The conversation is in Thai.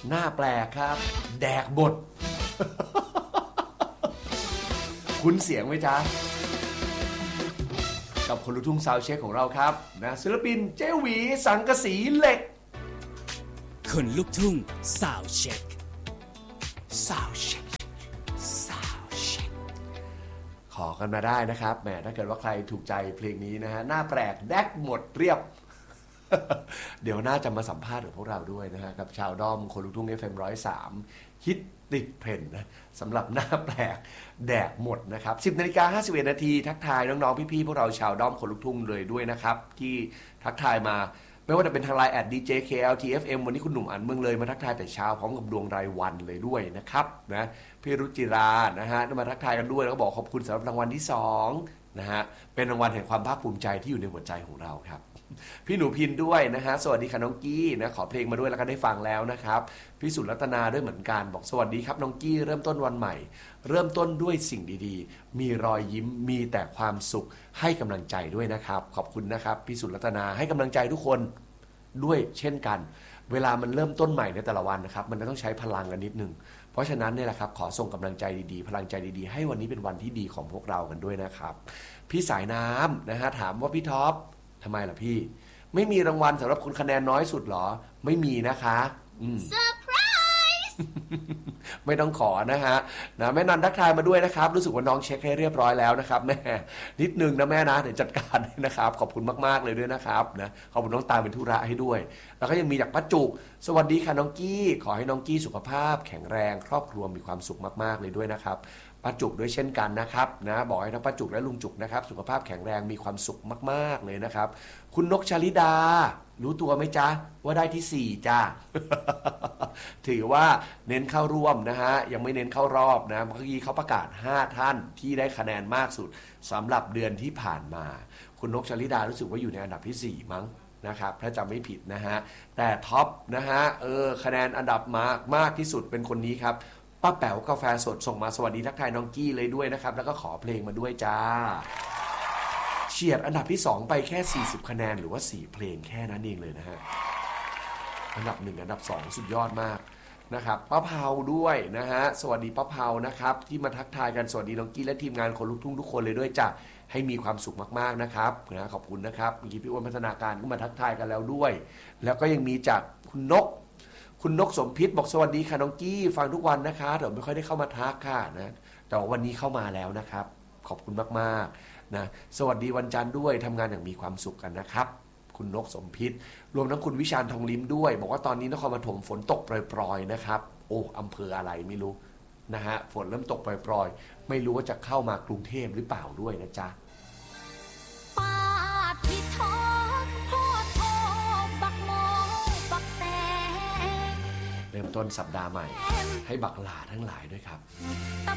หน้าแปลกครับแดกบท คุ้นเสียงไหมจ๊ะกับคนลูกทุ่งซาวด์เช็คของเราครับนะศิลปินเจหวีสังกะสีเหล็กคนลูกทุ่งซาวด์เช็คขอกันมาได้นะครับแหมถ้าเกิดว่าใครถูกใจเพลงนี้นะฮะหน้าแปลกแดกหมดเรียบ เดี๋ยวน่าจะมาสัมภาษณ์กับพวกเราด้วยนะฮะกับชาวด้อมคนลูกทุ่ง FM 103ฮิตติดเทรนด์นะสำหรับหน้าแปลกแดกหมดนะครับ 10:51 นาทีทักทายน้องๆพี่ๆพวกเราชาวด้อมคนลูกทุ่งเลยด้วยนะครับที่ทักทายมาไม่ว่าจะเป็นทางไลน์@djkltfm วันนี้คุณหนุ่มอันเมืองเลยมาทักทายแต่เช้าพร้อมกับดวงรายวันเลยด้วยนะครับนะพี่รุจิรานะฮะมาทักทายกันด้วยแล้วก็บอกขอบคุณสำหรับรางวัลที่2นะฮะเป็นรางวัลแห่งความภาคภูมิใจที่อยู่ในหัวใจของเราครับพี่หนูพินด้วยนะฮะสวัสดีค่ะน้องกี้นะขอเพลงมาด้วยแล้วก็ได้ฟังแล้วนะครับพี่สุรัตนาด้วยเหมือนกันบอกสวัสดีครับน้องกี้เริ่มต้นวันใหม่เริ่มต้นด้วยสิ่งดีๆมีรอยยิ้มมีแต่ความสุขให้กำลังใจด้วยนะครับขอบคุณนะครับพี่สุรัตนาให้กำลังใจทุกคนด้วยเช่นกันเวลามันเริ่มต้นใหม่ในแต่ละวันนะครับมันต้องใช้พลังกันนิดนึงเพราะฉะนั้นเนี่ยแหละครับขอส่งกำลังใจดีๆพลังใจดีๆให้วันนี้เป็นวันที่ดีของพวกเรากันด้วยนะครับพี่สายน้ำนะฮะถามว่าพี่ท็อปทำไมล่ะพี่ไม่มีรางวัลสำหรับคนคะแนนน้อยสุดหรอไม่มีนะคะเซอร์ไพรส์ ไม่ต้องขอนะฮะนะแม่นันทักทายมาด้วยนะครับรู้สึกว่าน้องเช็คให้เรียบร้อยแล้วนะครับแม่นิดนึงนะแม่นะเดี๋ยวจัดการนะครับขอบคุณมากๆเลยด้วยนะครับนะขอบคุณน้องตาเป็นธุระให้ด้วยแล้วก็ยังมีจากป้าจุกสวัสดีค่ะน้องกี้ขอให้น้องกี้สุขภาพแข็งแรงครอบครัวมีความสุขมากๆเลยด้วยนะครับป้าจุกด้วยเช่นกันนะครับนะบอกให้ทั้งป้าจุกและลุงจุกนะครับสุขภาพแข็งแรงมีความสุขมากๆเลยนะครับคุณนกชลิดารู้ตัวไหมจ๊ะว่าได้ที่4จ้า ถือว่าเน้นเข้าร่วมนะฮะยังไม่เน้นเข้ารอบนะเมื่อกี้เขาประกาศ5ท่านที่ได้คะแนนมากสุดสำหรับเดือนที่ผ่านมาคุณนกชลิดารู้สึกว่าอยู่ในอันดับที่4มั้งนะครับถ้าจำไม่ผิดนะฮะแต่ท็อปนะฮะคะแนนอันดับมากที่สุดเป็นคนนี้ครับป้าแป๋วกาแฟสดส่งมาสวัสดีทักทายน้องกี้เลยด้วยนะครับแล้วก็ขอเพลงมาด้วยจ้าเฉียดอันดับที่2ไปแค่40คะแนนหรือว่า4เพลงแค่นั้นเองเลยนะฮะอันดับ1อันดับ2สุดยอดมากนะครับป้าเผาด้วยนะฮะสวัสดีป้าเผานะครับที่มาทักทายกันสวัสดีน้องกี้และทีมงานคนลูกทุ่งทุกคนเลยด้วยจ้ะให้มีความสุขมากๆนะครับนะขอบคุณนะครับเมื่อกี้พี่อ้วนพัฒนาการก็มาทักทายกันแล้วด้วยแล้วก็ยังมีจากคุณนกสมพิษบอกสวัสดีค่ะน้องกี้ฟังทุกวันนะคะเดี๋ยวไม่ค่อยได้เข้ามาทักค่ะนะแต่วันนี้เข้ามาแล้วนะครับขอบคุณมากๆนะสวัสดีวันจันทร์ด้วยทำงานอย่างมีความสุขกันนะครับคุณนกสมพิษรวมทั้งคุณวิชาญทองลิ้มด้วยบอกว่าตอนนี้นครปฐมฝนตกปรอยๆนะครับโอ้อำเภออะไรไม่รู้นะฮะฝนเริ่มตกปรอยๆไม่รู้ว่าจะเข้ามากรุงเทพหรือเปล่าด้วยนะจ๊ะเริ่มต้นสัปดาห์ใหม่ให้บักหลาทั้งหลายด้วยครับ